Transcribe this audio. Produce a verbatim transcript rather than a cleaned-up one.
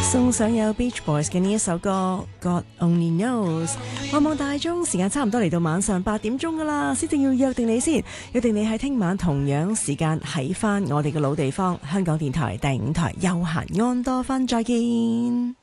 送上有 Beach Boys 嘅呢一首歌 God Only Knows。望望大鐘，時間差唔多嚟到晚上八點鐘噶啦，先正要約定你先，約定你喺聽晚同樣時間喺翻我哋嘅老地方香港電台第五台悠閒安多芬，再見。